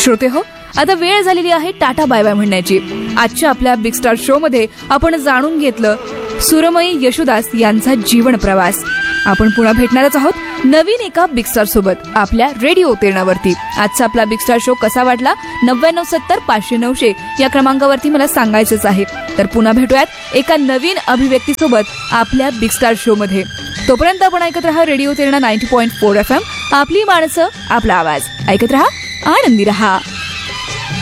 श्रोते हो, आता वेळ झालेली आहे टाटा बाय बाय म्हणण्याची. आजच्या आपल्या बिग स्टार शो मध्ये आपण जाणून घेतलं सुरमयी येशुदास यांचा जीवन प्रवास. आपण पुन्हा भेटणारच आहोत नवीन एका बिग स्टार सोबत आपल्या रेडिओ तेरणावरती. आजचा आपला बिग स्टार शो कसा वाटला 9970-500-900 या क्रमांकावरती मला सांगायचंच आहे. तर पुन्हा भेटूयात एका नवीन अभिव्यक्तीसोबत आपल्या बिग स्टार शो मध्ये. तोपर्यंत आपण ऐकत रहा रेडिओ तेरणा 90.4 FM. आपली माणसं, आपला आवाज. ऐकत रहा, आनंदी रहा.